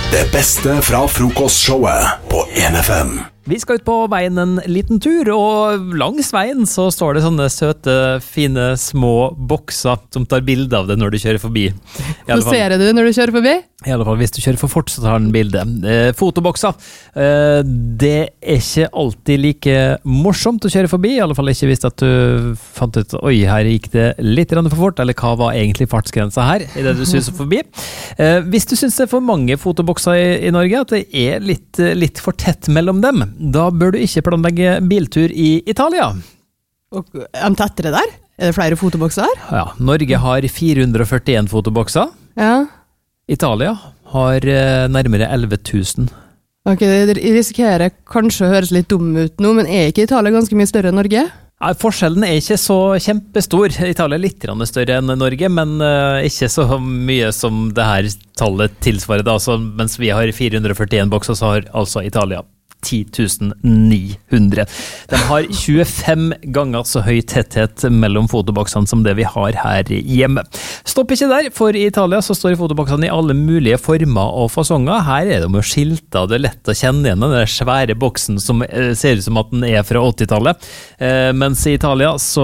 Det beste fra frokostshowet på 1FM. Vi skal ut på veien en liten tur, og langs veien så står det sånne søte, fine, små bokser som tar bilde av det når du kjører forbi. Så ser du det når du kjører forbi? I alle fall hvis du kjører for fort, så tar den bilde. Fotobokser. Det er ikke alltid like morsomt å kjøre forbi, i alle fall ikke hvis at du fant ut, oi, her gikk det litt for fort, eller hva var egentlig fartsgrensa her, i det du suser forbi. Hvis du synes det er for mange fotobokser i Norge, at det er litt for tett mellom dem, da bør du ikke planlegge biltur i Italia. Og er de tettere der? Er det flere fotobokser der? Ja, Norge har 441 fotobokser. Ja. Italia har nærmere 11 000. Ok, det risikerer kanskje å høres litt dum ut nå, men er ikke Italia ganske mye større enn Norge? Nei, forskjellen er ikke så kjempestor. Italia er litt større enn Norge, men ikke så mye som det her tallet tilsvarer. Altså, mens vi har 441 bokser, så har altså Italia 10 900. De har 25 ganger så høy tetthet mellom fotoboksene som det vi har her hjemme. Stopp ikke der, for i Italia så står fotoboksene i alle mulige former og fasonger. Her er det med skilter, det er lett å kjenne igjen den svære boksen som ser ut som at den er fra 80-tallet. Mens i Italia så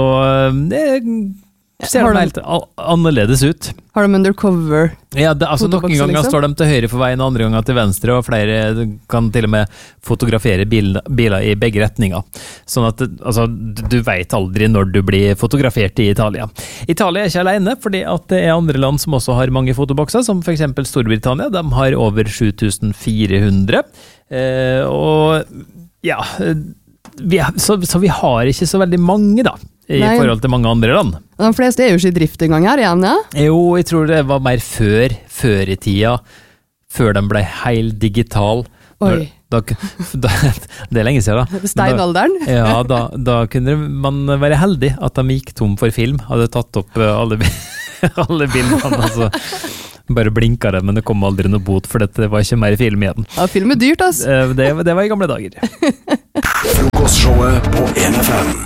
ser de helt annerledes ut. Har de undercover? Ja, noen ganger står de til høyre for veien, andre ganger til venstre, og flere kan til og med fotografere biler i begge retninger. Sånn at du vet aldri når du blir fotografert i Italia. Italia er ikke alene, fordi at det er andre land som også har mange fotobokser, som for eksempel Storbritannia. De har over 7400. Og ja, så vi har ikke så veldig mange da, i forhold til mange andre land. De fleste er jo ikke i drift en gang her igjen, ja? Jo, jeg tror det var mer før i tida, før de ble helt digital. Oi. Det er lenge siden da. Steinalderen? Ja, da kunne man være heldig at de gikk tom for film, hadde tatt opp alle bildene, altså. Bare blinket det, men det kom aldri noe bot, for det var ikke mer film igjen. Ja, film er dyrt, altså. Det var i gamle dager. Frokostshowet på 1FM.